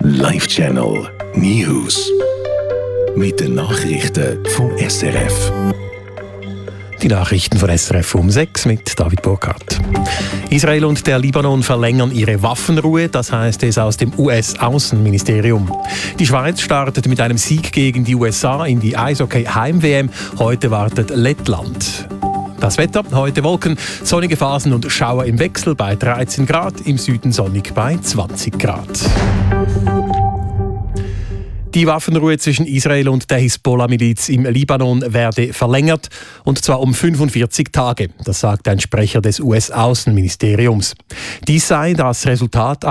Live Channel News. Mit den Nachrichten vom SRF. Die Nachrichten von SRF um 6 mit David Burkhardt. Israel und der Libanon verlängern ihre Waffenruhe, das heißt es aus dem US-Außenministerium. Die Schweiz startet mit einem Sieg gegen die USA in die Eishockey-Heim-WM. Heute wartet Lettland. Das Wetter, heute Wolken, sonnige Phasen und Schauer im Wechsel bei 13 Grad, im Süden sonnig bei 20 Grad. Die Waffenruhe zwischen Israel und der Hisbollah-Miliz im Libanon werde verlängert, und zwar um 45 Tage. Das sagt ein Sprecher des US-Außenministeriums. Dies sei das Resultat